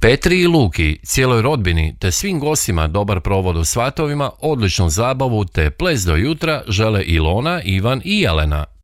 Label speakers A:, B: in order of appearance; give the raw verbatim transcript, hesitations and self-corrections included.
A: Petri i Luki, cijeloj rodbini te svim gostima dobar provod u svatovima, odličnu zabavu te ples do jutra žele Ilona, Ivan i Jelena.